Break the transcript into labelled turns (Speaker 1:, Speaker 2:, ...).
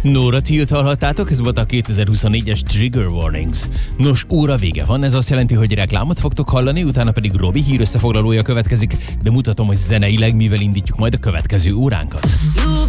Speaker 1: Nora Tilt hallhattátok, ez volt a 2024-es Trigger Warnings. Nos, óra vége van, ez azt jelenti, hogy reklámot fogtok hallani, utána pedig Robi hír összefoglalója következik, de mutatom, hogy zeneileg mivel indítjuk majd a következő óránkat.